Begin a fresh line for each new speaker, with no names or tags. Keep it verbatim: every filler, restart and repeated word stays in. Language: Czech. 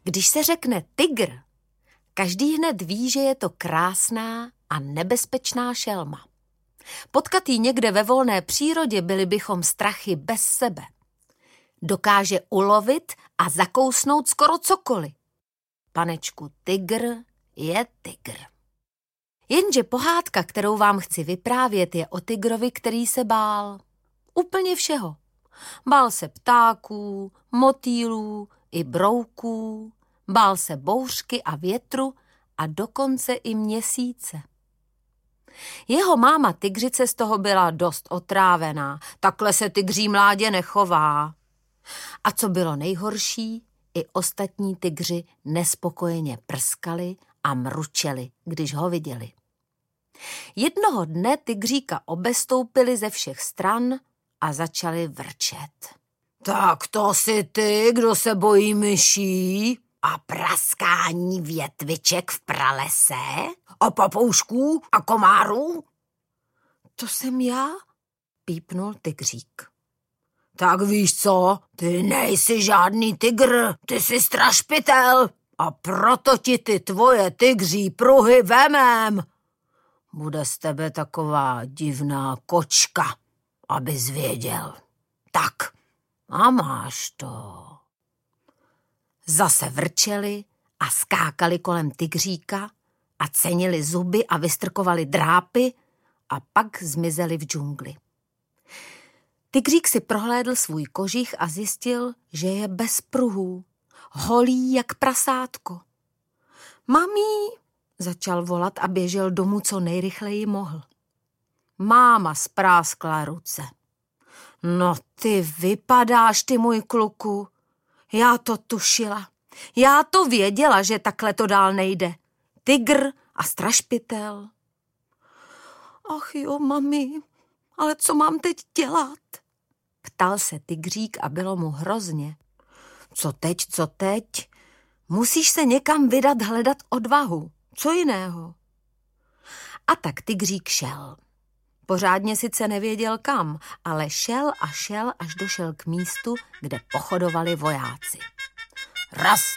Když se řekne tygr, každý hned ví, že je to krásná a nebezpečná šelma. Potkat ji někde ve volné přírodě, byli bychom strachy bez sebe. Dokáže ulovit a zakousnout skoro cokoliv. Panečku, tygr je tygr. Jenže pohádka, kterou vám chci vyprávět, je o tygrovi, který se bál. Úplně všeho. Bál se ptáků, motýlů i brouků, bál se bouřky a větru a dokonce i měsíce. Jeho máma tygřice z toho byla dost otrávená. Takhle se tygří mládě nechová. A co bylo nejhorší, i ostatní tygři nespokojeně prskali a mručeli, když ho viděli. Jednoho dne tygříka obestoupili ze všech stran a začali vrčet.
Tak to jsi ty, kdo se bojí myší a praskání větviček v pralese a papoušků a komárů?
To jsem já, pípnul tygřík.
Tak víš co, ty nejsi žádný tygr, ty jsi strašpitel a proto ti ty tvoje tygří pruhy vemem. Bude z tebe taková divná kočka, abys věděl. Tak, a máš to.
Zase vrčeli a skákali kolem tygříka a cenili zuby a vystrkovali drápy a pak zmizeli v džungli. Tygřík si prohlédl svůj kožich a zjistil, že je bez pruhů, holý jak prasátko. Mami, začal volat a běžel domů, co nejrychleji mohl. Máma spráskla ruce. No ty vypadáš, ty můj kluku. Já to tušila. Já to věděla, že takhle to dál nejde. Tygr a strašpitel. Ach jo, mami, ale co mám teď dělat? Ptal se tygřík a bylo mu hrozně. Co teď, co teď? Musíš se někam vydat hledat odvahu. Co jiného? A tak tygřík šel. Pořádně sice nevěděl kam, ale šel a šel, až došel k místu, kde pochodovali vojáci. Raz